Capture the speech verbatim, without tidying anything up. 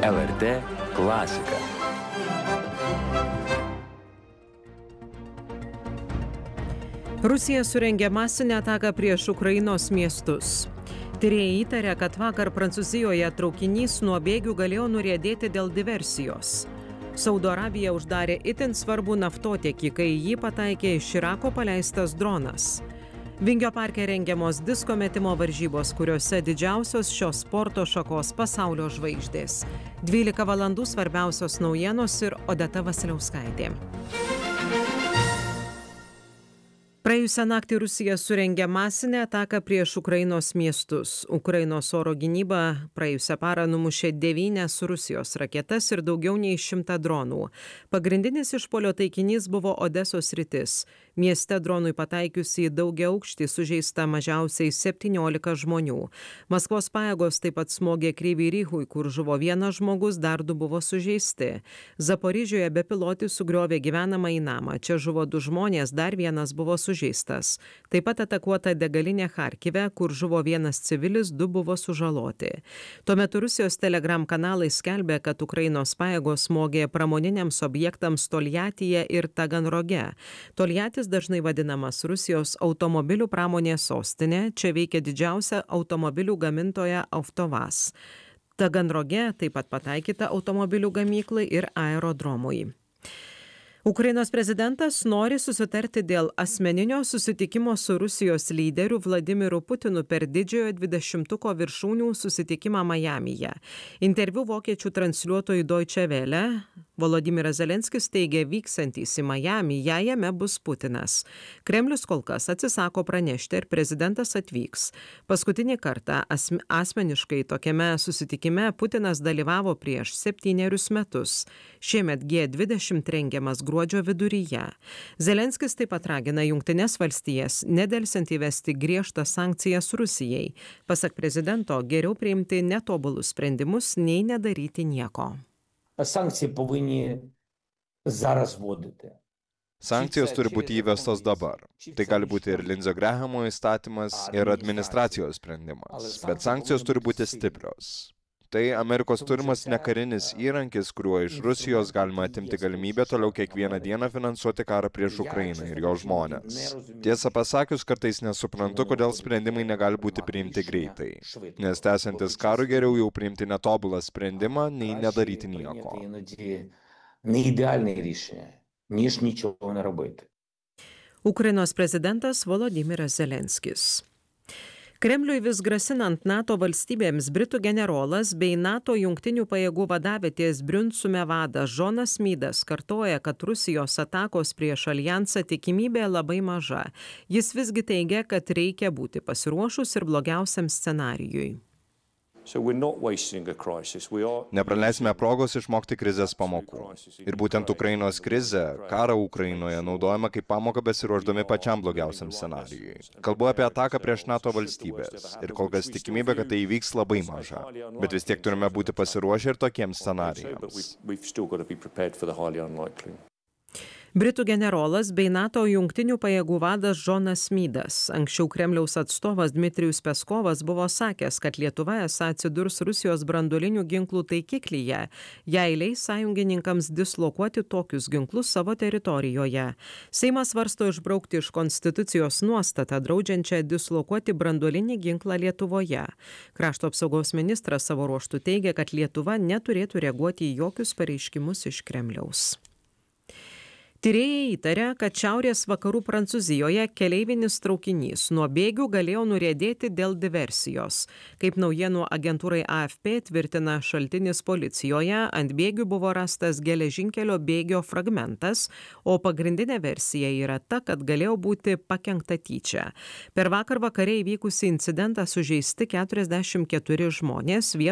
L R T klasika. Rusija surengė masinę ataką prieš Ukrainos miestus. Tyrėjai įtarė, kad vakar Prancūzijoje traukinys nuo bėgių galėjo nuriedėti dėl diversijos. Saudo Arabija uždarė itin svarbų naftotiekį, kai jį pataikė iš Irako paleistas dronas. Vingio parke rengiamos disko metimo varžybos, kuriuose didžiausios šios sporto šakos pasaulio žvaigždės. dvylika valandų svarbiausios naujienos ir Odeta Vasiliauskaitė. Praėjusią naktį Rusija surengė masinę ataką prieš Ukrainos miestus. Ukrainos oro gynyba praėjusią parą numušė devynias Rusijos raketas ir daugiau nei šimtą dronų. Pagrindinis išpuolio taikinys buvo Odesos sritis. Mieste dronui pataikius į daugiaaukštį sužeista mažiausiai septyniolika žmonių. Maskvos pajėgos taip pat smogė Kryvyj Ryhui, kur žuvo vienas žmogus, dar du buvo sužeisti. Zaporižėje bepilotis sugriovė gyvenamąjį namą. Čia žuvo du žmonės, dar vienas buvo sužeistas. Taip pat atakuota degalinė Charkive, kur žuvo vienas civilis, du buvo sužaloti. Tuo metu Rusijos Telegram kanalai skelbė, kad Ukrainos pajėgos smogė pramoniniams objektams Toljatyje ir Taganroge. Toljatis dažnai vadinamas Rusijos automobilių pramonės sostinė, čia veikia didžiausia automobilių gamintoja Avtovaz. Taganroge taip pat pataikyta automobilių gamyklai ir aerodromui. Ukrainos prezidentas nori susitarti dėl asmeninio susitikimo su Rusijos lyderiu Vladimiru Putinu per didžiojo dvidešimtuko viršūnių susitikimą Majamyje. Interviu vokiečių transliuotojui Deutsche Welle Volodymyras Zelenskis teigė vyksiantys į Majamį, jei jame bus Putinas. Kremlius kol kas atsisako pranešti, ar prezidentas atvyks. Paskutinį kartą asm asmeniškai tokiame susitikime Putinas dalyvavo prieš septynerius metus. Šiemet G dvidešimt rengiamas gruodžio viduryje. Zelenskis taip pat ragina Jungtines valstijas nedelsiant įvesti griežtas sankcijas Rusijai. Pasak prezidento, geriau priimti netobulus sprendimus, nei nedaryti nieko. Санкції повинні зараз вводити. Sankcijos turi būti įvestos dabar. Tai gali būti ir Lindsey Grahamo įstatymas, ir administracijos sprendimas. Bet sankcijos turi būti stiprios. Tai Amerikos turimas nekarinis įrankis, kuriuo iš Rusijos galima atimti galimybę toliau kiekvieną dieną finansuoti karą prieš Ukrainą ir jo žmones. Tiesą pasakius, kartais nesuprantu, kodėl sprendimai negali būti priimti greitai. Nes tęsiantis karui geriau jau priimti netobulą sprendimą, nei nedaryti nieko. Неідеальне рішення, ніж нічого не робити. Ukrainos prezidentas Volodymyras Zelenskis. Kremliui vis grasinant NATO valstybėms, Britų generolas bei NATO jungtinių pajėgų vadavietės Briunsume vadas Džonas Mydas kartoja, kad Rusijos atakos prieš alijansą tikimybė labai maža. Jis visgi teigia, kad reikia būti pasiruošus ir blogiausiam scenarijui. Nepraleisime progos išmokti krizės pamokų. Ir būtent Ukrainos krizę, karą Ukrainoje naudojama kaip pamoką besiruošdami pačiam blogiausiam scenarijui. Kalbu apie ataką prieš NATO valstybės. Ir kol kas tikimybė, kad tai įvyks labai maža. Bet vis tiek turime būti pasiruošę ir tokiems scenarijams. Britų generolas bei NATO jungtinių pajėgų vadas Džonas Mydas. Anksčiau Kremliaus atstovas Dmitrijus Peskovas buvo sakęs, kad Lietuva esą atsidurs Rusijos branduolinių ginklų taikiklyje, jei leis sąjungininkams dislokuoti tokius ginklus savo teritorijoje. Seimas svarsto išbraukti iš konstitucijos nuostatą draudžiančią dislokuoti branduolinį ginklą Lietuvoje. Krašto apsaugos ministras savo ruožtu teigia, kad Lietuva neturėtų reaguoti į jokius pareiškimus iš Kremliaus. Tyrėjai įtarė, kad šiaurės vakarų Prancūzijoje keleivinis traukinys nuo bėgių galėjo nuriedėti dėl diversijos. Kaip naujienų agentūrai A F P tvirtina šaltinis policijoje, ant bėgių buvo rastas geležinkelio bėgio fragmentas, o pagrindinė versija yra ta, kad galėjo būti pakenkta tyčia. Per vakar vakare įvykusį incidentą sužeisti keturiasdešimt keturi žmonės,